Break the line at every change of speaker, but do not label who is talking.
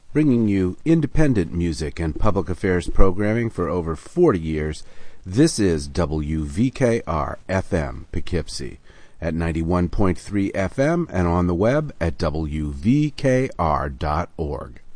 Bringing you independent music and public affairs programming for over 40 years, this is WVKR-FM Poughkeepsie at 91.3 FM and on the web at wvkr.org.